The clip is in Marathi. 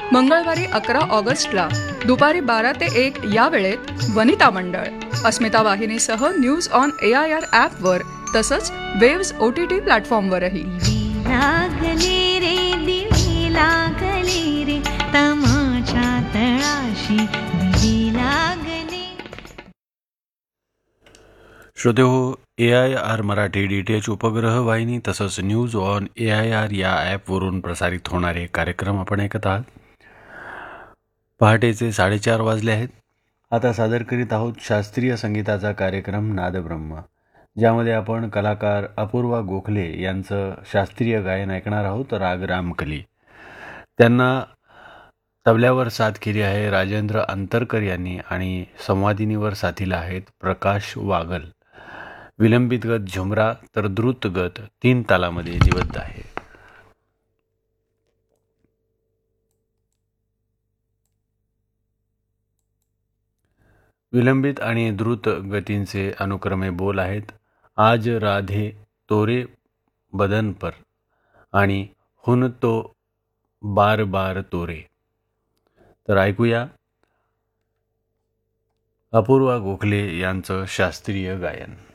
मंगळवारी 11 ऑगस्टला दुपारी 12 ते 1 या वेळेत वनिता मंडळ अस्मिता वाहिनीसह न्यूज ऑन AIR ॲपवर तसंच वेव्स OTT प्लॅटफॉर्मवरही. लागले रे दिवे लागले रे तमाच्या तळाशी दिवे लागले. श्रोतेहो, AIR मराठी DTH उपग्रह वाहिनी तसंच न्यूज ऑन AIR या ॲपवरून प्रसारित होणारे कार्यक्रम आपण ऐकत आहात. पहाटेचे 4:30 वाजले आहेत. आता सादर करीत आहोत शास्त्रीय संगीताचा कार्यक्रम नादब्रह्म, ज्यामध्ये आपण कलाकार अपूर्वा गोखले यांचं शास्त्रीय गायन ऐकणार आहोत. राग रामकली. त्यांना तबल्यावर साथ केली आहे राजेंद्र अंतरकर यांनी आणि संवादिनीवर साथीला आहेत प्रकाश वागल. विलंबित गत झुमरा तर द्रुत गत 3 तालामध्ये निबद्ध आहे. विलंबित आणि द्रुत गतींचे अनुक्रमे बोल आहेत. आज राधे तोरे बदन पर आणि हुन तो बार बार तोरे. तर ऐकूया अपूर्वा गोखले यांचं शास्त्रीय गायन.